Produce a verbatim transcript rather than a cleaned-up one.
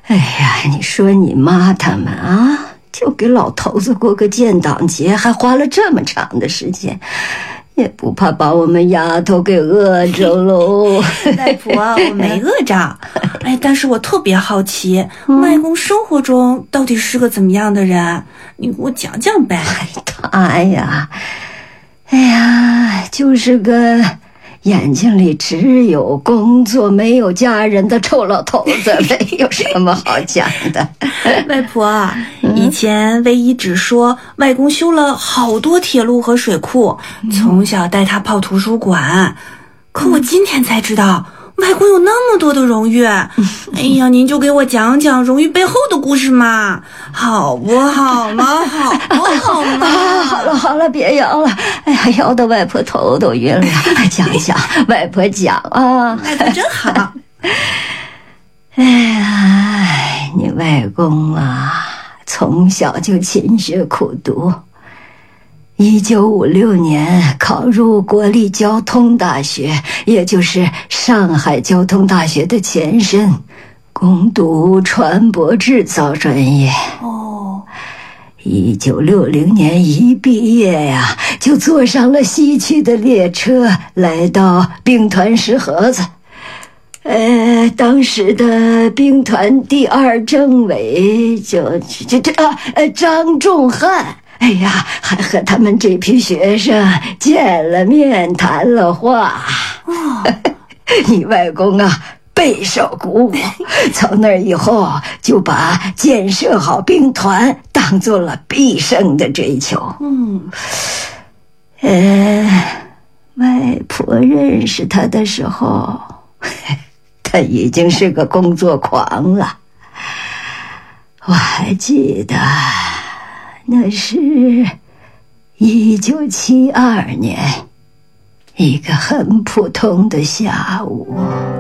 哎呀，你说你妈他们啊，就给老头子过个建党节，还花了这么长的时间，也不怕把我们丫头给饿着喽。 外婆，我没饿着，哎，但是我特别好奇，嗯、外公生活中到底是个怎么样的人？你给我讲讲呗。 他呀，哎呀，就是个眼睛里只有工作没有家人的臭老头子，没有什么好讲的。 外婆，嗯、以前唯一只说外公修了好多铁路和水库，嗯、从小带他泡图书馆，可我今天才知道。外公有那么多的荣誉，哎呀，您就给我讲讲荣誉背后的故事嘛，好不好嘛？好不好嘛？ 啊、好了好了，别摇了，哎呀，摇得外婆头都晕了。讲讲，外婆讲啊， 外婆真好。 哎呀，你外公啊，从小就勤学苦读。一九五六年考入国立交通大学，也就是上海交通大学的前身，攻读船舶制造专业。 哦， 一九六零年一毕业呀，就坐上了西去的列车，来到兵团石河子。呃，当时的兵团第二政委就就这啊呃张仲汉。哎呀，还和他们这批学生见了面，谈了话。 哦， 你外公啊，备受鼓舞，从那以后就把建设好兵团当做了毕生的追求。 嗯， 呃，外婆认识他的时候，他已经是个工作狂了。我还记得。那是一九七二年，一个很普通的下午。